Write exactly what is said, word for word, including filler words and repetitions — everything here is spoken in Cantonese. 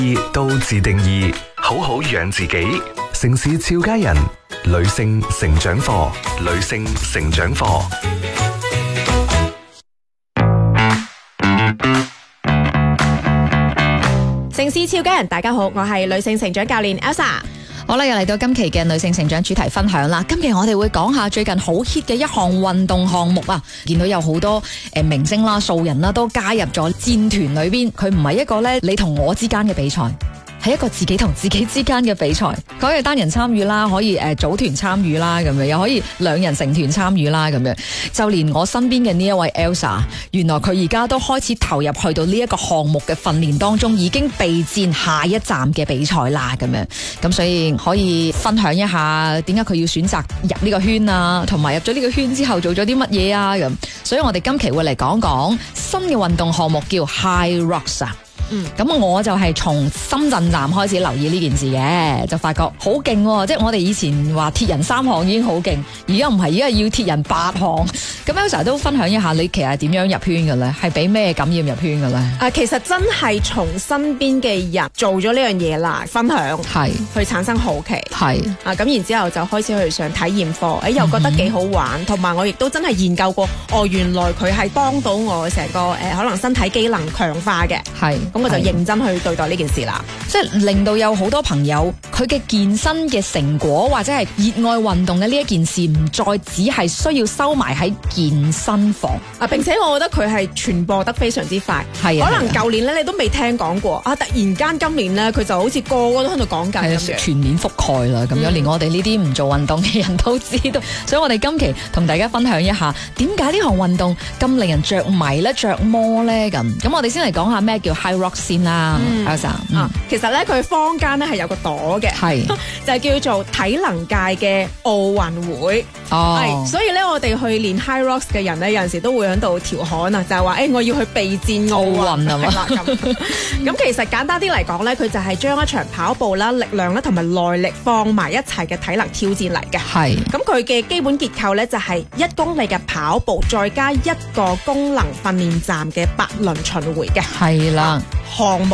到自定義，好好養自己。城市俏佳人女性成長課，女性成長課。 城市俏佳人，大家好，我係女性成長教練 Elsa。 好啦，又嚟到今期嘅女性成長主題分享啦。今期我哋會講下最近好 hit 嘅一項運動項目啊，見到有好多誒明星啦、素人啦都加入咗戰團裏邊。佢唔係一個咧你同我之間嘅比賽，係一個自己同自己之間嘅比賽。佢可以單人參與啦，可以誒組團參與啦，咁樣又可以兩人成團參與啦，咁樣。就連我身邊嘅呢一位 Elsa， 原來佢而家都開始投入去到呢一個項目嘅訓練當中，已經備戰下一站嘅比賽啦，咁樣。咁所以可以分享一下點解佢要選擇入呢個圈啊，同埋入咗呢個圈之後做咗啲乜嘢啊，咁。所以我哋今期會嚟講講新嘅運動項目叫 HYROX 啊。嗯，咁我就係從深圳站開始留意呢件事嘅，就發覺好勁喎！即係我哋以前話鐵人三項已經好勁，而家唔係，而家要鐵人八項。咁 Elsa 都分享一下，你其實點樣入圈嘅咧？係俾咩感染入圈嘅咧？ 啊，其實真係從身邊嘅人做咗呢樣嘢啦，分享係去產生好奇係啊，咁然之後就開始去上體驗課，誒又覺得幾好玩，同埋、嗯、我亦都真係研究過，哦原來佢係幫到我成個誒、呃、可能身體機能強化嘅，係咁我就認真去對待呢件事啦， 即係令到有好多朋友佢嘅健身嘅成果或者係熱愛運動嘅呢一件事，唔再只係需要收埋喺健身房啊，並且我覺得佢係傳播得非常之快，係可能舊年咧你都未聽講過啊，突然間今年咧佢就好似個個都喺度講緊咁樣， 全面覆蓋啦，咁樣、嗯、連我哋呢啲唔做運動嘅人都知道，所以我哋今期同大家分享一下點解呢項運動咁令人着迷咧、着魔咧咁。咁我哋先嚟講下咩叫 HYROX 先啦，嗯嗯、啊，其實咧佢坊間咧係有個朵嘅，係就係叫做體能界嘅奧運會，哦，係，所以咧我哋去練 HYROX 嘅人咧有陣時都會喺度調侃啊，就係話誒我要去備戰奧運啊嘛，咁咁其實簡單啲嚟講咧，佢就係將一場跑步啦、力量啦同埋耐力放埋一齊嘅體能挑戰嚟嘅，係，咁佢嘅基本結構咧就係一公里嘅跑步，再加一個功能訓練站嘅八輪巡迴嘅，係啦，項目